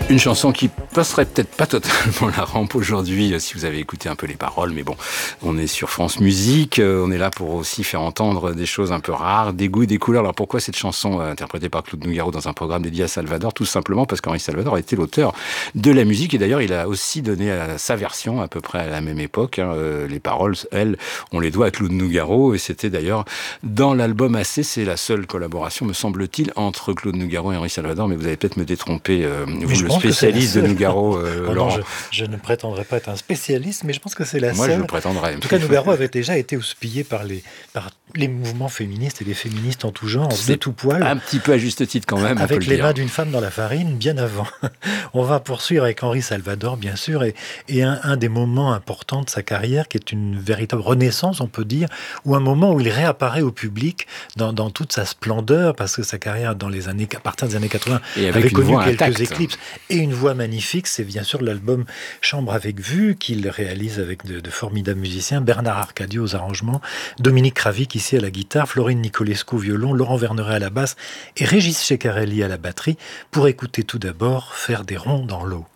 Une chanson qui passerait peut-être pas totalement la rampe aujourd'hui si vous avez écouté un peu les paroles, mais bon, on est sur France Musique, on est là pour aussi faire entendre des choses un peu rares, des goûts et des couleurs. Alors pourquoi cette chanson interprétée par Claude Nougaro dans un programme dédié à Salvador? Tout simplement parce qu'Henri Salvador était l'auteur de la musique et d'ailleurs il a aussi donné sa version à peu près à la même époque. Les paroles, elles, on les doit à Claude Nougaro et c'était d'ailleurs dans l'album AC, c'est la seule collaboration, me semble-t-il, entre Claude Nougaro et Henri Salvador, mais vous allez peut-être me détromper, vous le spécialiste de Nougaro, Laurent. Non, je ne prétendrai pas être un spécialiste, mais je pense que c'est la Moi, seule. je le prétendrai. En tout cas, Nougaro avait déjà été houspillé par les mouvements féministes et les féministes en tout genre, de tout poil. Un petit peu à juste titre quand même, avec on peut les le mains dire. d'une femme dans la farine, bien avant. On va poursuivre avec Henri Salvador, bien sûr, et un des moments importants de sa carrière, qui est une véritable renaissance, on peut dire, ou un moment où il réapparaît au public dans toute sa splendeur, parce que sa carrière à partir des années 80 avait connu quelques éclipses et une voix magnifique. C'est bien sûr l'album Chambre avec vue qu'il réalise avec de formidables musiciens, Bernard Arcadio aux arrangements, Dominique Kravic ici à la guitare, Florine Nicolescu au violon, Laurent Verneret à la basse et Régis Ceccarelli à la batterie, pour écouter tout d'abord Faire des ronds dans l'eau.